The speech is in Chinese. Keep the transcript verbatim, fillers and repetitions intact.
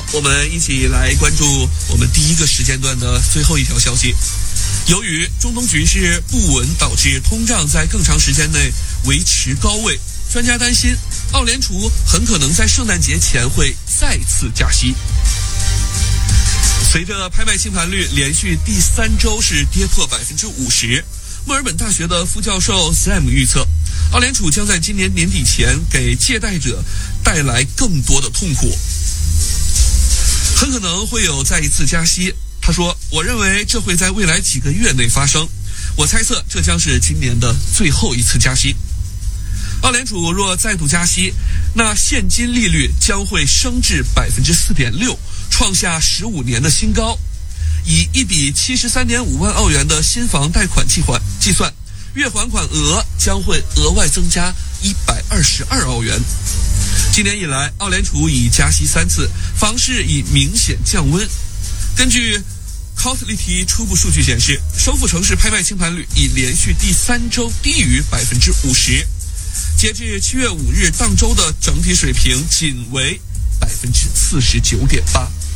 我们一起来关注我们第一个时间段的最后一条消息。由于中东局势不稳，导致通胀在更长时间内维持高位，专家担心澳联储很可能在圣诞节前会再次加息。随着拍卖清盘率连续第三周是跌破百分之五十，墨尔本大学的副教授 Sam 预测，澳联储将在今年年底前给借贷者带来更多的痛苦，很可能会有再一次加息。他说，我认为这会在未来几个月内发生，我猜测这将是今年的最后一次加息。澳联储若再度加息，那现金利率将会升至 百分之四点六， 创下十五年的新高。以一笔 七十三点五万澳元的新房贷款计还计算，月还款额将会额外增加一百二十二澳元。今年以来，澳联储已加息三次，房市已明显降温。根据Coutlity初步数据显示，首府城市拍卖清盘率已连续第三周低于 百分之五十， 截至七月五日当周的整体水平仅为 百分之四十九点八。